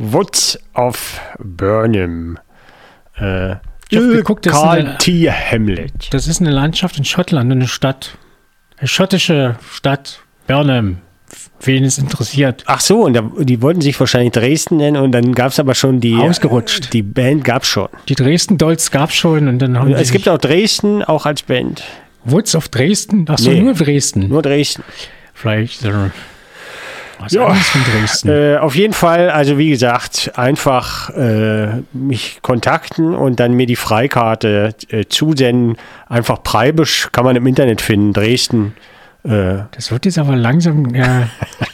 Woods of Burnham. Ich habe geguckt, Carl T. Hamlet. Das ist eine Landschaft in Schottland, eine Stadt. Eine schottische Stadt, Burnham. Wen es interessiert. Ach so, und die wollten sich wahrscheinlich Dresden nennen und dann gab es aber schon Ausgerutscht. Die Band gab es schon. Die Dresden Dolls gab es schon und dann haben es gibt auch Dresden, auch als Band. Woods of Dresden? Ach so, Nee. nur Dresden. Nur Dresden. Vielleicht was anderes von Dresden. Auf jeden Fall, also wie gesagt, einfach mich kontakten und dann mir die Freikarte zusenden. Einfach Preibisch kann man im Internet finden, Dresden. Das wird jetzt aber langsam. Ja.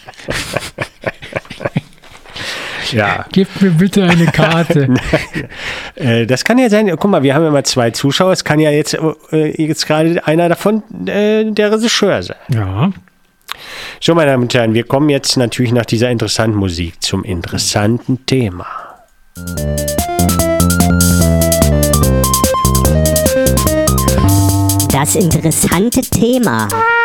Ja. Gib mir bitte eine Karte. Das kann ja sein, guck mal, wir haben ja mal 2 Zuschauer, es kann ja jetzt gerade einer davon der Regisseur sein. Ja. So, meine Damen und Herren, wir kommen jetzt natürlich nach dieser interessanten Musik zum interessanten Thema. Das interessante Thema.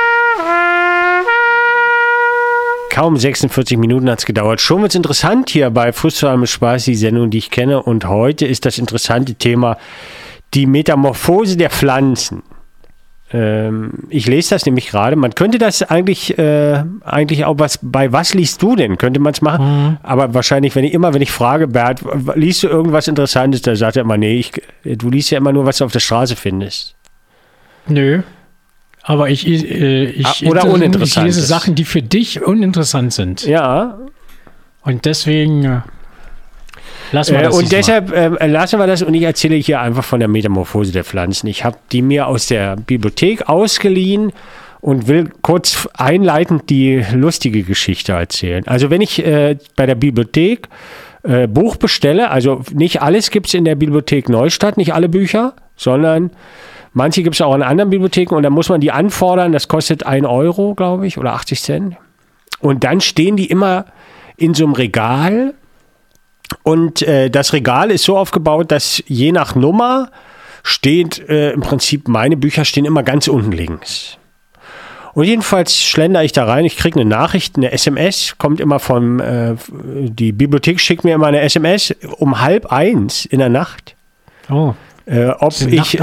Kaum 46 Minuten hat es gedauert. Schon wird es interessant hier bei Fuß zu allem Spaß, die Sendung, die ich kenne. Und heute ist das interessante Thema die Metamorphose der Pflanzen. Ich lese das nämlich gerade. Man könnte das eigentlich auch bei was liest du denn? Könnte man es machen. Aber wahrscheinlich, wenn ich frage, Bert, liest du irgendwas Interessantes? Da sagt er immer, nee, du liest ja immer nur, was du auf der Straße findest. Nö. Aber ich oder uninteressant. Ich lese Sachen, die für dich uninteressant sind. Ja. Und deswegen lassen wir das. Und deshalb lassen wir das und ich erzähle hier einfach von der Metamorphose der Pflanzen. Ich habe die mir aus der Bibliothek ausgeliehen und will kurz einleitend die lustige Geschichte erzählen. Also wenn ich bei der Bibliothek Buch bestelle, also nicht alles gibt es in der Bibliothek Neustadt, nicht alle Bücher, sondern manche gibt es auch in anderen Bibliotheken und da muss man die anfordern. Das kostet 1 Euro, glaube ich, oder 80 Cent. Und dann stehen die immer in so einem Regal. Und das Regal ist so aufgebaut, dass je nach Nummer steht, im Prinzip meine Bücher stehen immer ganz unten links. Und jedenfalls schlendere ich da rein. Ich kriege eine Nachricht, eine SMS, kommt immer die Bibliothek schickt mir immer eine SMS um 12:30 in der Nacht. Oh. Ob ich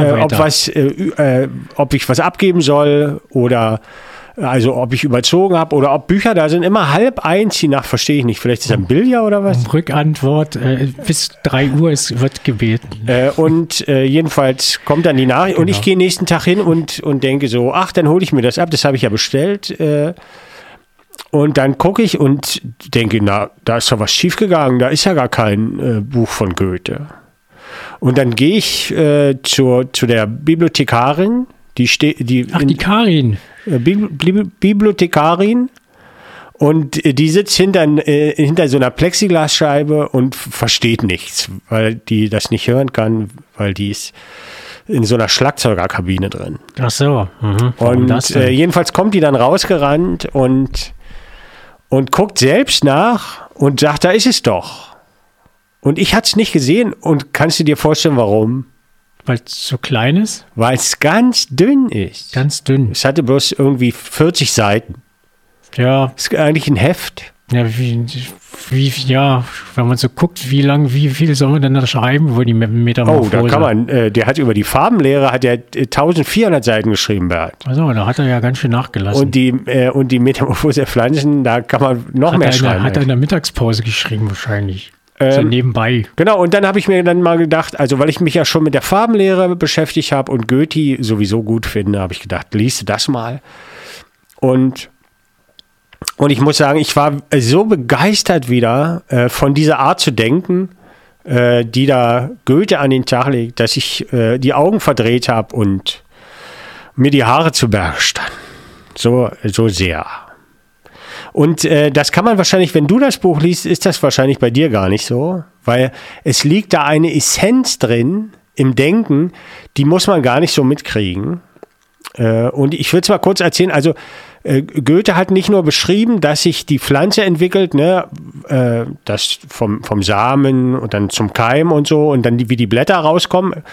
was abgeben soll oder also ob ich überzogen habe oder ob Bücher da sind. Immer 12:30 die Nacht, verstehe ich nicht. Vielleicht ist das ein Billard oder was? Rückantwort, bis 3 Uhr wird gebeten. Jedenfalls kommt dann die Nachricht und ich gehe nächsten Tag hin und denke so, ach, dann hole ich mir das ab, das habe ich ja bestellt. Und dann gucke ich und denke, na, da ist doch was schiefgegangen, da ist ja gar kein Buch von Goethe. Und dann gehe ich zu der Bibliothekarin, die Karin. Bibliothekarin, und die sitzt hinter so einer Plexiglasscheibe und versteht nichts, weil die das nicht hören kann, weil die ist in so einer Schlagzeugerkabine drin. Ach so. Mhm. Und jedenfalls kommt die dann rausgerannt und guckt selbst nach und sagt, da ist es doch. Und ich hatte es nicht gesehen und kannst du dir vorstellen, warum? Weil es so klein ist? Weil es ganz dünn ist. Ganz dünn. Es hatte bloß irgendwie 40 Seiten. Ja. Es ist eigentlich ein Heft. Ja, wenn man so guckt, wie viel soll man denn da schreiben, wo die Metamorphose... Oh, da kann man, der hat über die Farbenlehre, hat er 1400 Seiten geschrieben, Bert. Also, da hat er ja ganz schön nachgelassen. Und die Metamorphose der Pflanzen, da kann man noch mehr schreiben. Hat er in der Mittagspause geschrieben wahrscheinlich. So nebenbei. Genau, und dann habe ich mir dann mal gedacht, also weil ich mich ja schon mit der Farbenlehre beschäftigt habe und Goethe sowieso gut finde, habe ich gedacht, liest du das mal. Und ich muss sagen, ich war so begeistert wieder von dieser Art zu denken, die da Goethe an den Tag legt, dass ich die Augen verdreht habe und mir die Haare zu Berge standen. So sehr. Und das kann man wahrscheinlich, wenn du das Buch liest, ist das wahrscheinlich bei dir gar nicht so, weil es liegt da eine Essenz drin im Denken, die muss man gar nicht so mitkriegen. Und ich will es mal kurz erzählen, also Goethe hat nicht nur beschrieben, dass sich die Pflanze entwickelt, ne, das vom Samen und dann zum Keim und so und dann wie die Blätter rauskommen.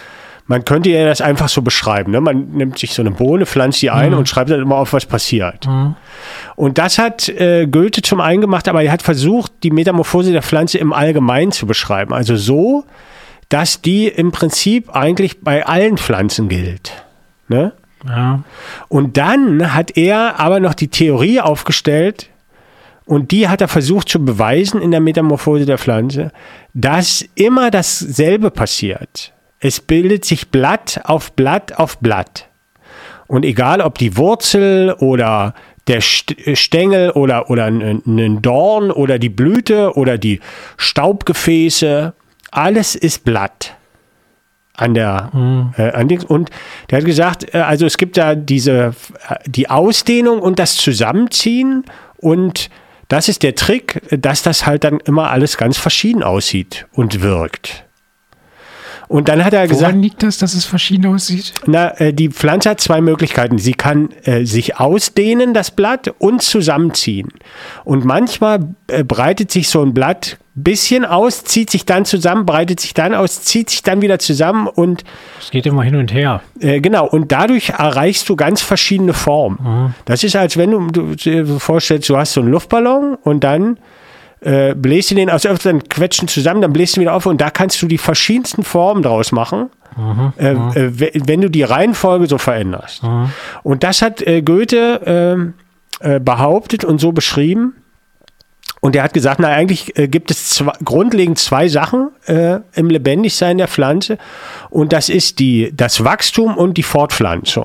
Man könnte ja das einfach so beschreiben. Ne? Man nimmt sich so eine Bohne, pflanzt die ein und schreibt dann immer auf, was passiert. Und das hat Goethe zum einen gemacht, aber er hat versucht, die Metamorphose der Pflanze im Allgemeinen zu beschreiben. Also so, dass die im Prinzip eigentlich bei allen Pflanzen gilt. Ne? Ja. Und dann hat er aber noch die Theorie aufgestellt, und die hat er versucht zu beweisen in der Metamorphose der Pflanze, dass immer dasselbe passiert. Es bildet sich Blatt auf Blatt auf Blatt. Und egal, ob die Wurzel oder der Stängel oder ein Dorn oder die Blüte oder die Staubgefäße, alles ist Blatt. Und der hat gesagt, also es gibt da die Ausdehnung und das Zusammenziehen, und das ist der Trick, dass das halt dann immer alles ganz verschieden aussieht und wirkt. Und dann hat er gesagt, woran liegt das, dass es verschieden aussieht? Die Pflanze hat zwei Möglichkeiten. Sie kann sich ausdehnen, das Blatt, und zusammenziehen. Und manchmal breitet sich so ein Blatt ein bisschen aus, zieht sich dann zusammen, breitet sich dann aus, zieht sich dann wieder zusammen, und es geht immer hin und her. Genau, und dadurch erreichst du ganz verschiedene Formen. Das ist, als wenn du dir vorstellst, du hast so einen Luftballon und dann bläst du den aus, dann quetschen zusammen, dann bläst du ihn wieder auf, und da kannst du die verschiedensten Formen draus machen, wenn du die Reihenfolge so veränderst. Und das hat Goethe behauptet und so beschrieben. Und er hat gesagt, eigentlich gibt es grundlegend zwei Sachen im Lebendigsein der Pflanze, und das ist das Wachstum und die Fortpflanzung.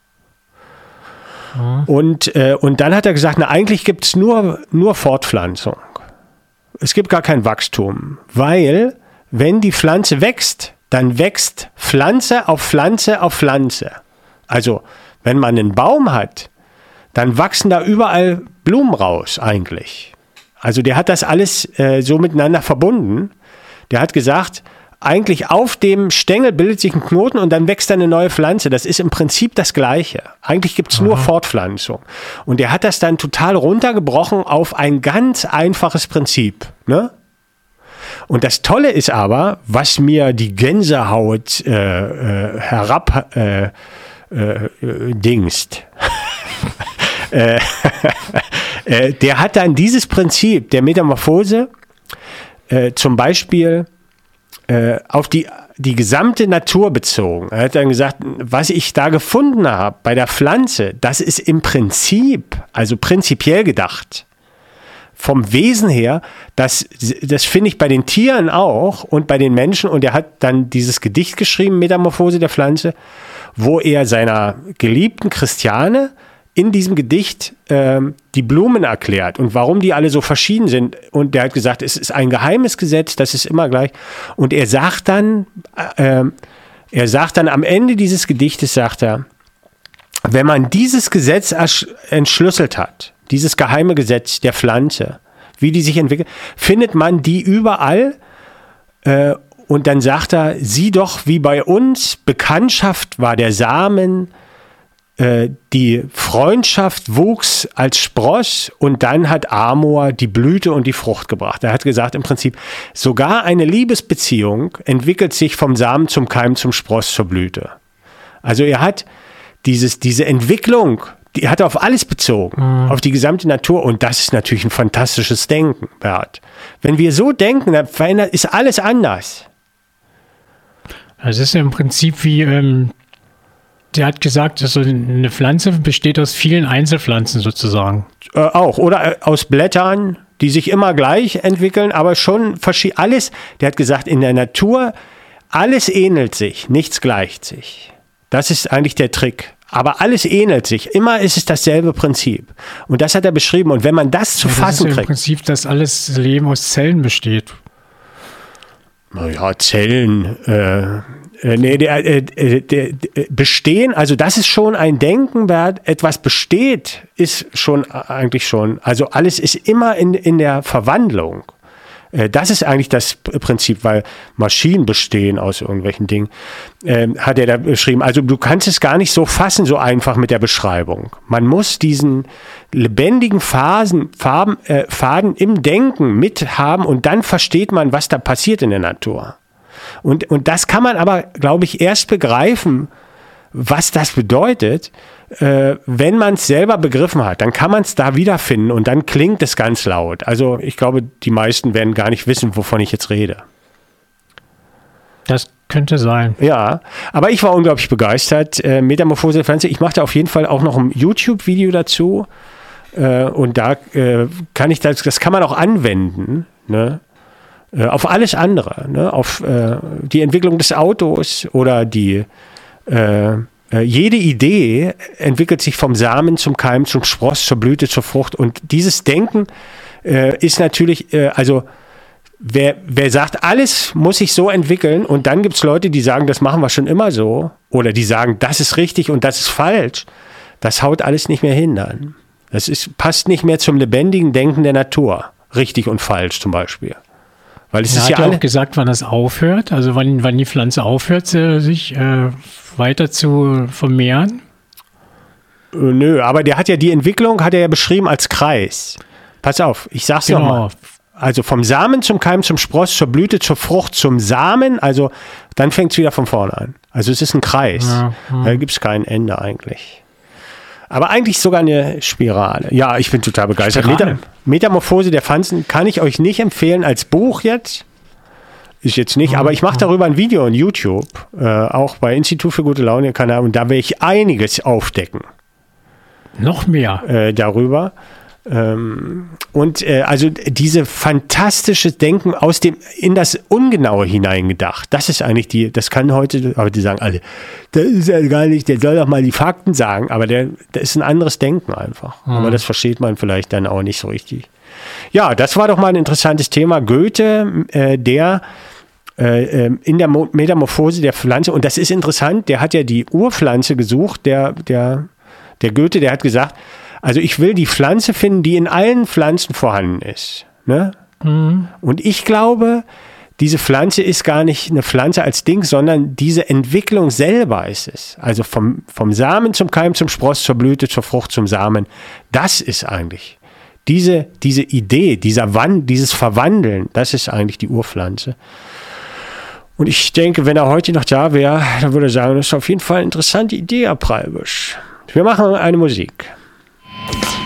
Und dann hat er gesagt, eigentlich gibt es nur Fortpflanzung. Es gibt gar kein Wachstum, weil wenn die Pflanze wächst, dann wächst Pflanze auf Pflanze auf Pflanze. Also wenn man einen Baum hat, dann wachsen da überall Blumen raus eigentlich. Also der hat das alles so miteinander verbunden. Der hat gesagt, eigentlich auf dem Stängel bildet sich ein Knoten und dann wächst da eine neue Pflanze. Das ist im Prinzip das Gleiche. Eigentlich gibt es nur Fortpflanzung. Und er hat das dann total runtergebrochen auf ein ganz einfaches Prinzip. Ne? Und das Tolle ist aber, was mir die Gänsehaut dingst. Der hat dann dieses Prinzip der Metamorphose zum Beispiel auf die gesamte Natur bezogen. Er hat dann gesagt, was ich da gefunden habe bei der Pflanze, das ist im Prinzip, also prinzipiell gedacht, vom Wesen her, das finde ich bei den Tieren auch und bei den Menschen. Und er hat dann dieses Gedicht geschrieben, Metamorphose der Pflanze, wo er seiner geliebten Christiane in diesem Gedicht die Blumen erklärt und warum die alle so verschieden sind. Und der hat gesagt, es ist ein geheimes Gesetz, das ist immer gleich. Und er sagt dann am Ende dieses Gedichtes, sagt er, wenn man dieses Gesetz entschlüsselt hat, dieses geheime Gesetz der Pflanze, wie die sich entwickelt, findet man die überall. Und dann sagt er, sieh doch, wie bei uns, Bekanntschaft war der Samen, die Freundschaft wuchs als Spross, und dann hat Amor die Blüte und die Frucht gebracht. Er hat gesagt, im Prinzip, sogar eine Liebesbeziehung entwickelt sich vom Samen zum Keim, zum Spross, zur Blüte. Also er hat diese Entwicklung, die hat er auf alles bezogen, auf die gesamte Natur, und das ist natürlich ein fantastisches Denken, Bert. Wenn wir so denken, dann ist alles anders. Das ist ja im Prinzip wie der hat gesagt, also eine Pflanze besteht aus vielen Einzelpflanzen sozusagen. Auch. Oder aus Blättern, die sich immer gleich entwickeln, aber schon verschieden. Alles, der hat gesagt, in der Natur, alles ähnelt sich, nichts gleicht sich. Das ist eigentlich der Trick. Aber alles ähnelt sich. Immer ist es dasselbe Prinzip. Und das hat er beschrieben. Und wenn man das zu fassen kriegt. Das ist ja im Prinzip, dass alles Leben aus Zellen besteht. Naja, Zellen. Bestehen, also das ist schon ein Denken, Bert, etwas besteht, ist schon eigentlich schon, also alles ist immer in der Verwandlung. Das ist eigentlich das Prinzip, weil Maschinen bestehen aus irgendwelchen Dingen, hat er da beschrieben. Also du kannst es gar nicht so fassen, so einfach mit der Beschreibung. Man muss diesen lebendigen Faden im Denken mithaben, und dann versteht man, was da passiert in der Natur. Und das kann man aber, glaube ich, erst begreifen, was das bedeutet, wenn man es selber begriffen hat. Dann kann man es da wiederfinden und dann klingt es ganz laut. Also ich glaube, die meisten werden gar nicht wissen, wovon ich jetzt rede. Das könnte sein. Ja, aber ich war unglaublich begeistert. Metamorphose der Pflanze. Ich mache da auf jeden Fall auch noch ein YouTube-Video dazu. Und da kann ich das kann man auch anwenden, ne? Auf alles andere, ne? Auf die Entwicklung des Autos oder jede Idee entwickelt sich vom Samen zum Keim, zum Spross, zur Blüte, zur Frucht. Und dieses Denken ist natürlich, wer sagt, alles muss sich so entwickeln und dann gibt es Leute, die sagen, das machen wir schon immer so oder die sagen, das ist richtig und das ist falsch, das haut alles nicht mehr hin dann. Passt nicht mehr zum lebendigen Denken der Natur. Richtig und falsch zum Beispiel. Weil es ist ja auch gesagt, wann das aufhört, also wann die Pflanze aufhört, sich weiter zu vermehren? Nö, aber der hat ja die Entwicklung, hat er ja beschrieben als Kreis. Pass auf, ich sag's nochmal. Also vom Samen zum Keim, zum Spross, zur Blüte, zur Frucht, zum Samen, also dann fängt es wieder von vorne an. Also es ist ein Kreis. Ja. Da gibt es kein Ende eigentlich. Aber eigentlich sogar eine Spirale. Ja, ich bin total begeistert. Metamorphose der Pflanzen kann ich euch nicht empfehlen als Buch jetzt. Ist jetzt nicht, aber ich mache darüber ein Video on YouTube, auch bei Institut für gute Laune Kanal, und da werde ich einiges aufdecken. Noch mehr? Darüber. Also diese fantastische Denken in das Ungenaue hineingedacht, das ist eigentlich das kann heute, aber die sagen alle, das ist ja gar nicht, der soll doch mal die Fakten sagen, aber das ist ein anderes Denken einfach. Aber das versteht man vielleicht dann auch nicht so richtig. Ja, das war doch mal ein interessantes Thema. Goethe, der in der Metamorphose der Pflanze, und das ist interessant, der hat ja die Urpflanze gesucht, der Goethe, der hat gesagt, also ich will die Pflanze finden, die in allen Pflanzen vorhanden ist. Ne? Mhm. Und ich glaube, diese Pflanze ist gar nicht eine Pflanze als Ding, sondern diese Entwicklung selber ist es. Also vom Samen zum Keim, zum Spross, zur Blüte, zur Frucht, zum Samen. Das ist eigentlich diese Idee, dieses Verwandeln, das ist eigentlich die Urpflanze. Und ich denke, wenn er heute noch da wäre, dann würde er sagen, das ist auf jeden Fall eine interessante Idee, Herr Preibisch. Wir machen eine Musik.